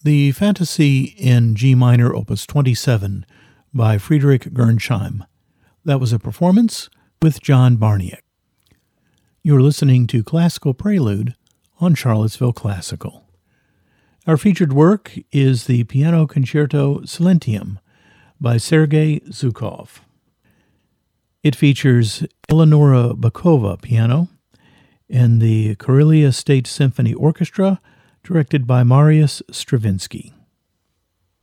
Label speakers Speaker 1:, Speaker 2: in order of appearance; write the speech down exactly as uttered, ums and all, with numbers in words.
Speaker 1: The Fantasy in G minor, opus twenty-seven, by Friedrich Gernsheim. That was a performance with John Barniak. You're listening to Classical Prelude on Charlottesville Classical. Our featured work is the Piano Concerto Silentium by Sergei Zhukov. It features Eleonora Bakova piano and the Karelia State Symphony Orchestra, directed by Marius Stravinsky.